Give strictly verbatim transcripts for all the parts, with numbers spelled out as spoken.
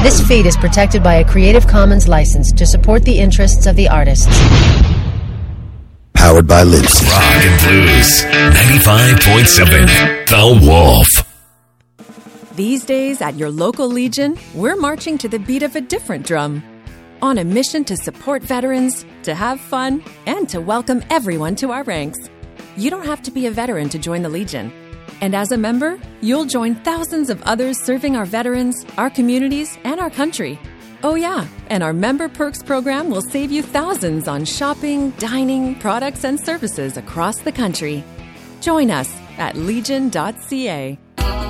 This feed is protected by a Creative Commons license to support the interests of the artists. Powered by Libsyn. Rock and Blues, ninety-five point seven, The Wolf. These days at your local Legion, we're marching to the beat of a different drum. On a mission to support veterans, to have fun, and to welcome everyone to our ranks. You don't have to be a veteran to join the Legion. And as a member, you'll join thousands of others serving our veterans, our communities, and our country. Oh yeah, and our Member Perks program will save you thousands on shopping, dining, products, and services across the country. Join us at legion dot c a.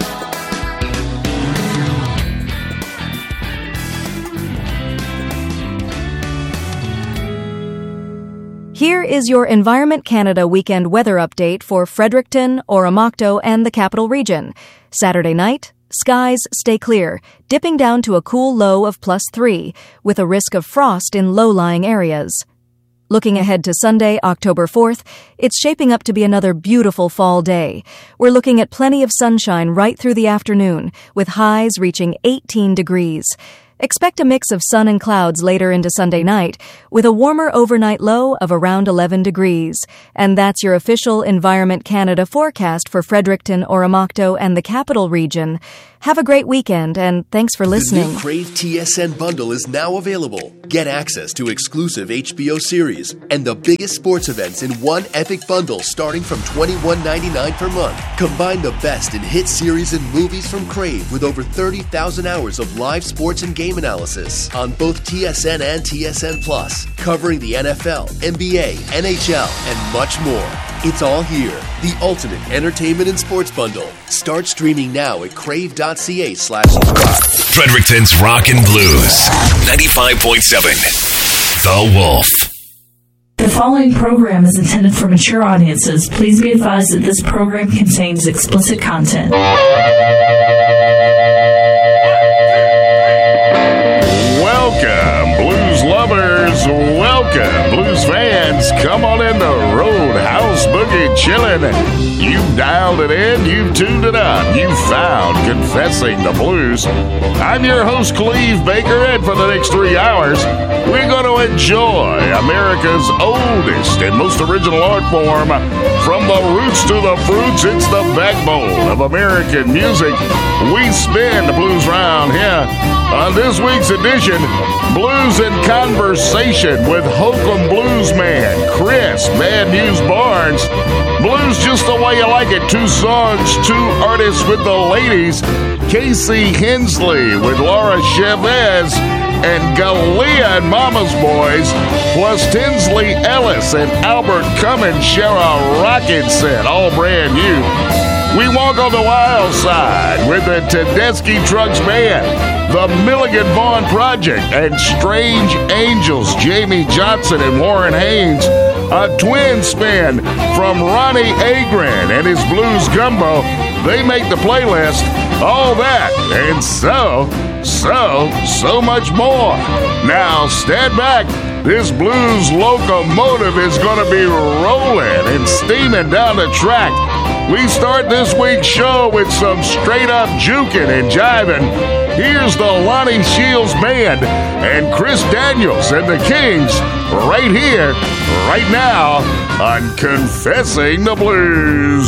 Here is your Environment Canada weekend weather update for Fredericton, Oromocto, and the Capital Region. Saturday night, skies stay clear, dipping down to a cool low of plus three, with a risk of frost in low-lying areas. Looking ahead to Sunday, October fourth, it's shaping up to be another beautiful fall day. We're looking at plenty of sunshine right through the afternoon, with highs reaching eighteen degrees. Expect a mix of sun and clouds later into Sunday night, with a warmer overnight low of around eleven degrees. And that's your official Environment Canada forecast for Fredericton, Oromocto, and the Capital Region. Have a great weekend, and thanks for listening. The new Crave T S N bundle is now available. Get access to exclusive H B O series and the biggest sports events in one epic bundle starting from twenty-one ninety-nine per month. Combine the best in hit series and movies from Crave with over thirty thousand hours of live sports and game analysis on both T S N and T S N Plus, covering the N F L, N B A, N H L, and much more. It's all here. The ultimate entertainment and sports bundle. Start streaming now at crave.ca slash subscribe. Fredericton's Rock and Blues, ninety-five point seven, The Wolf. The following program is intended for mature audiences. Please be advised that this program contains explicit content. Welcome, blues lovers. Welcome, blues fans. Come on in the Roadhouse Boogie chillin'. You've dialed it in. You've tuned it up. You found Confessing the Blues. I'm your host, Cleve Baker, and for the next three hours, we're going to enjoy America's oldest and most original art form. From the roots to the fruits, it's the backbone of American music. We spin the blues round here. On this week's edition, Blues in Conversation with Hokum Blues Man, Chris Bad News Barnes. Blues just the way you like it. Two songs, two artists with the ladies. Casey Hensley with Laura Chavez and Galea and Mama's Boys, plus Tinsley Ellis and Albert Cummins share a rockin' set, all brand new. We walk on the wild side with the Tedeschi Trucks Band, the Milligan Vaughn Project, and Strange Angels, Jamie Johnson and Warren Haynes. A twin spin from Ronnie Agrin and his Blues Gumbo. They make the playlist. All that and so, so, so much more. Now, stand back. This blues locomotive is going to be rolling and steaming down the track. We start this week's show with some straight-up juking and jiving. Here's the Lonnie Shields Band and Chris Daniels and the Kings right here, right now on Confessing the Blues.